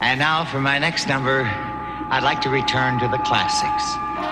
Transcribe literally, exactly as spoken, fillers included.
And now for my next number, I'd like to return to the classics.